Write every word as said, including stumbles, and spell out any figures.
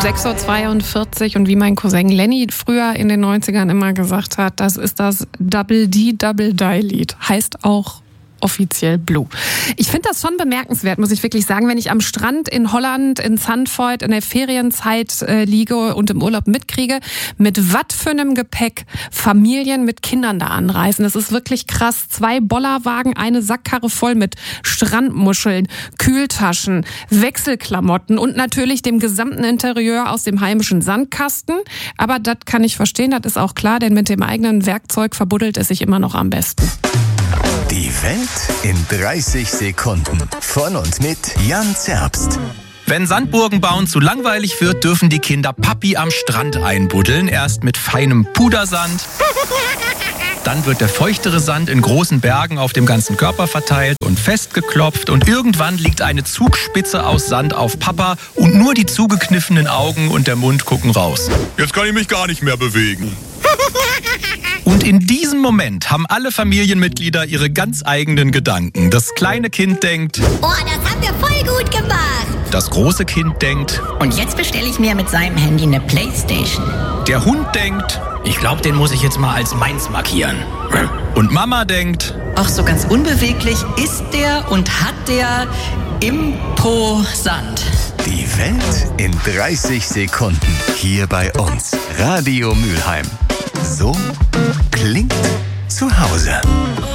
sechs Uhr zweiundvierzig und wie mein Cousin Lenny früher in den neunzigern immer gesagt hat, das ist das Double D, Double Die Lied. Heißt auch offiziell Blue. Ich finde das schon bemerkenswert, muss ich wirklich sagen, wenn ich am Strand in Holland, in Zandvoort in der Ferienzeit äh, liege und im Urlaub mitkriege, mit was für einem Gepäck Familien mit Kindern da anreisen. Das ist wirklich krass. Zwei Bollerwagen, eine Sackkarre voll mit Strandmuscheln, Kühltaschen, Wechselklamotten und natürlich dem gesamten Interieur aus dem heimischen Sandkasten. Aber das kann ich verstehen, das ist auch klar, denn mit dem eigenen Werkzeug verbuddelt es sich immer noch am besten. Die Welt in dreißig Sekunden. Von und mit Jan Zerbst. Wenn Sandburgen bauen zu langweilig wird, dürfen die Kinder Papi am Strand einbuddeln. Erst mit feinem Pudersand. Dann wird der feuchtere Sand in großen Bergen auf dem ganzen Körper verteilt und festgeklopft. Und irgendwann liegt eine Zugspitze aus Sand auf Papa und nur die zugekniffenen Augen und der Mund gucken raus. Jetzt kann ich mich gar nicht mehr bewegen. Und in diesem Moment haben alle Familienmitglieder ihre ganz eigenen Gedanken. Das kleine Kind denkt, oh, das haben wir voll gut gemacht. Das große Kind denkt, und jetzt bestelle ich mir mit seinem Handy eine Playstation. Der Hund denkt, ich glaube, den muss ich jetzt mal als meins markieren. Und Mama denkt, ach, so ganz unbeweglich ist der und hat der imposant. Die Welt in dreißig Sekunden. Hier bei uns. Radio Mülheim. So klingt zu Hause.